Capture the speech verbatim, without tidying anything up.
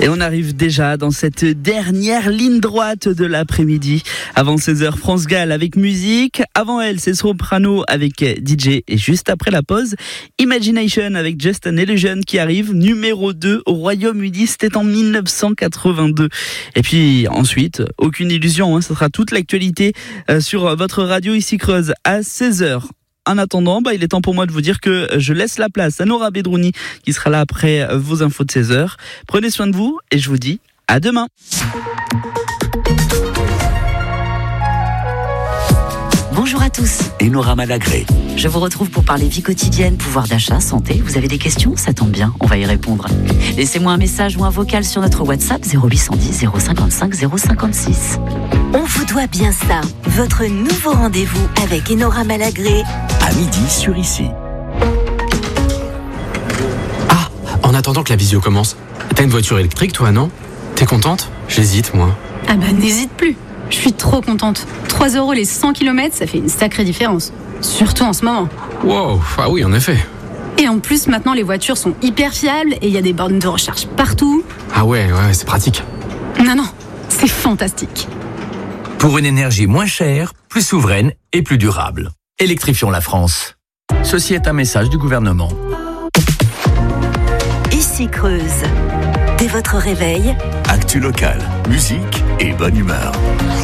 Et on arrive déjà dans cette dernière ligne droite de l'après-midi. Avant seize heures, France Gall avec musique. Avant elle, c'est Soprano avec D J. Et juste après la pause, Imagination avec Just an Illusion qui arrive numéro deux au Royaume-Uni. C'était en dix-neuf cent quatre-vingt-deux. Et puis ensuite, aucune illusion, hein, ça sera toute l'actualité euh, sur votre radio ici Creuse à seize heures. En attendant, bah, il est temps pour moi de vous dire que je laisse la place à Nora Bedrouni qui sera là après vos infos de seize heures. Prenez soin de vous et je vous dis à demain. Bonjour à tous. Et Nora Malagré. Je vous retrouve pour parler vie quotidienne, pouvoir d'achat, santé. Vous avez des questions? Ça tombe bien, on va y répondre. Laissez-moi un message ou un vocal sur notre WhatsApp zéro huit cent dix zéro cinquante-cinq zéro cinquante-six. On vous doit bien ça. Votre nouveau rendez-vous avec Enora Malagré. À midi sur Ici. Ah, en attendant que la visio commence, t'as une voiture électrique toi, non? T'es contente? J'hésite, moi. Ah bah n'hésite plus. Je suis trop contente. trois euros les cent kilomètres, ça fait une sacrée différence. Surtout en ce moment. Wow, ah oui, en effet. Et en plus, maintenant, les voitures sont hyper fiables et il y a des bornes de recharge partout. Ah ouais, ouais, c'est pratique. Non, non, c'est fantastique. Pour une énergie moins chère, plus souveraine et plus durable. Électrifions la France. Ceci est un message du gouvernement. Ici Creuse. Dès votre réveil, Actu local, musique et bonne humeur.